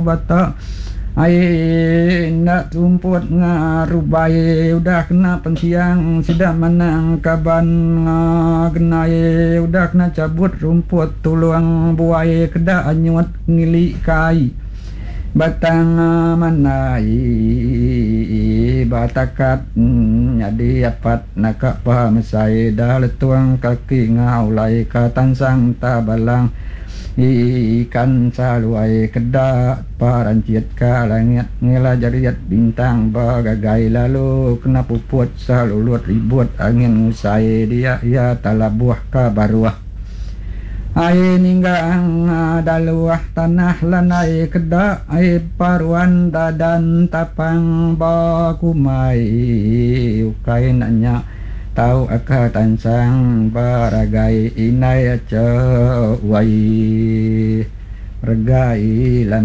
bata ai nak tumput ngarubai udah kena pensiang sudah menang kaban genai udah kena cabut rumput tuluang buai kedak anyut ngili kai batang manai batakat jadi apat nak paham saya dah letuang kaki ngaulai katansang tabalang ikan saluai kedak parancit ka langit ngela jariat bintang bagagai lalu kena puput salulut ribut angin ngusai dia ya talabuah ka baruah ai ninggang daluah tanah lanai kedak ai paruan dadan tapang bakumai ukai nanya tau aka tansang baragai inai aca wai regai lan